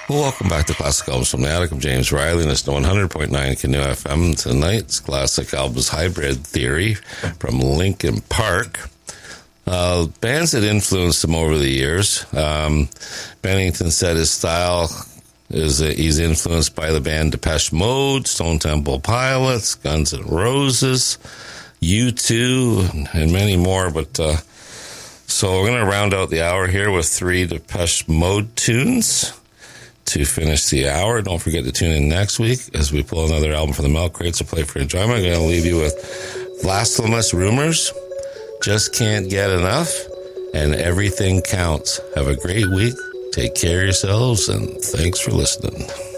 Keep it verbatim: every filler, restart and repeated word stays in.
Well, welcome back to Classic Albums from the Attic. I'm James Riley, and it's one hundred point nine Canoe F M. Tonight's Classic Albums Hybrid Theory from Linkin Park. Uh, bands that influenced him over the years. Um, Bennington said his style is uh, he's influenced by the band Depeche Mode, Stone Temple Pilots, Guns N' Roses, U two, and, and many more. But uh, so we're going to round out the hour here with three Depeche Mode tunes to finish the hour. Don't forget to tune in next week as we pull another album from the Milk Crates to play for enjoyment. I'm going to leave you with Blasphemous Rumors, Just Can't Get Enough, and Everything Counts. Have a great week. Take care of yourselves, and thanks for listening.